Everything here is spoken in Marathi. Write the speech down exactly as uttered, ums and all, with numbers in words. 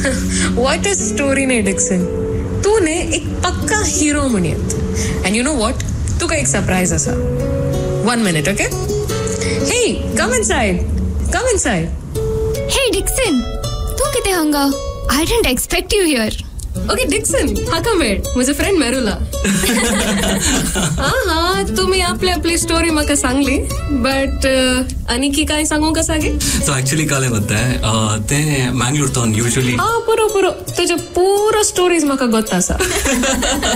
व्हॉट अ स्टोरी ने डिक्सन. तू ने एक पक्का हिरो म्हण येत. अँड यू नो व्हॉट, तुका एक सरप्राईज असा. One minute, okay? हे, कम इनसाइड, कम इनसाइड. हे डिक्सन, तू किती हांगा? I didn't expect you here. Okay Dixon, हाका मेळ म्हजो फ्रेंड मेरुला. हा हा तुम्ही आपली आपली स्टोरी म्हाका सांगली, बट आनी काय सांगू का सागे? सो एक्चुअली काले म्हणताय ते मँगलोर तो यूजुअली हा पुरो पुरो तुझे पुरो स्टोरीज म्हाका गोत आसा.